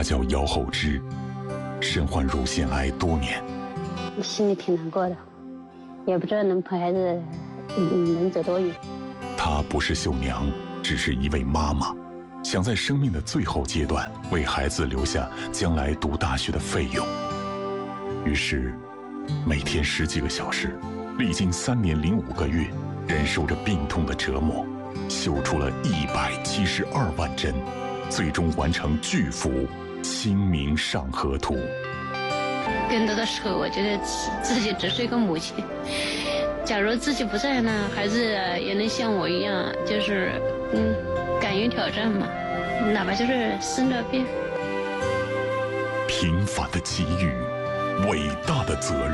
她叫姚厚芝，身患乳腺癌多年， 心里挺难过的，也不知道能陪孩子能走多远。 她不是绣娘，只是一位妈妈，想在生命的最后阶段为孩子留下将来读大学的费用。于是，每天10几个小时，历经3年0.5个月，忍受着病痛的折磨，绣出了172万针，最终完成巨幅《清明上河图》。 更多的时候，我觉得自己只是一个母亲。假如自己不在呢，孩子也能像我一样，就是敢于挑战嘛，哪怕就是生了病。 平凡的机遇，伟大的责任。